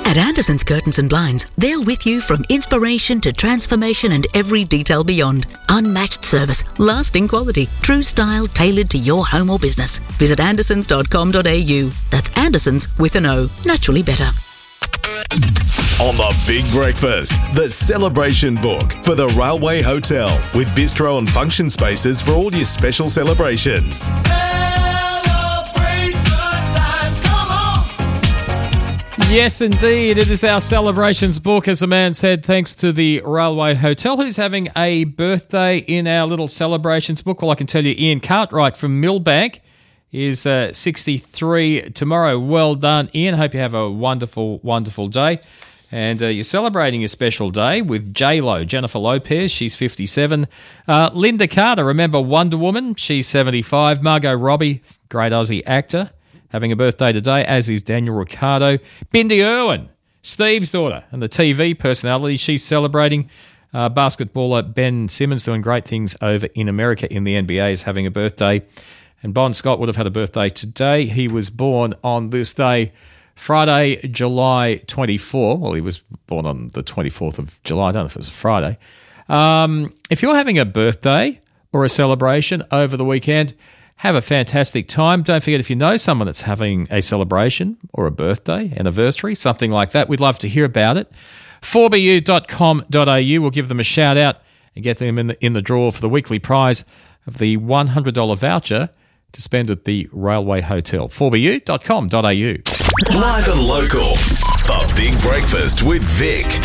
At Anderson's Curtains and Blinds, they're with you from inspiration to transformation and every detail beyond. Unmatched service, lasting quality, true style tailored to your home or business. Visit andersons.com.au. That's Andersons with an O. Naturally better. On The Big Breakfast, the celebration book for the Railway Hotel with bistro and function spaces for all your special celebrations. Celebrate good times, come on! Yes, indeed. It is our celebrations book, as the man said, thanks to the Railway Hotel, who's having a birthday in our little celebrations book. Well, I can tell you, Ian Cartwright from Millbank is 63 tomorrow. Well done, Ian. Hope you have a wonderful, wonderful day. And you're celebrating a special day with J-Lo, Jennifer Lopez. She's 57. Linda Carter, remember Wonder Woman? She's 75. Margot Robbie, great Aussie actor, having a birthday today, as is Daniel Ricciardo. Bindi Irwin, Steve's daughter, and the TV personality. She's celebrating. Basketballer Ben Simmons, doing great things over in America in the NBA, is having a birthday. And Bon Scott would have had a birthday today. He was born on this day, Friday, July 24. Well, he was born on the 24th of July. I don't know if it was a Friday. If you're having a birthday or a celebration over the weekend, have a fantastic time. Don't forget, if you know someone that's having a celebration or a birthday, anniversary, something like that, we'd love to hear about it. 4bu.com.au. We'll give them a shout out and get them in the draw for the weekly prize of the $100 voucher to spend at the Railway Hotel. 4bu.com.au. Live and local. The Big Breakfast with Vic.